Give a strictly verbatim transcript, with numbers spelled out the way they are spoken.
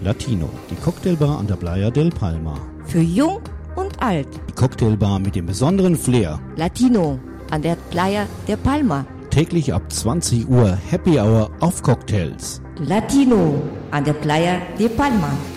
Latino, die Cocktailbar an der Playa del Palma. Für jung und alt. Die Cocktailbar mit dem besonderen Flair. Latino an der Playa del Palma. Täglich ab zwanzig Uhr Happy Hour auf Cocktails. Latino an der Playa del Palma.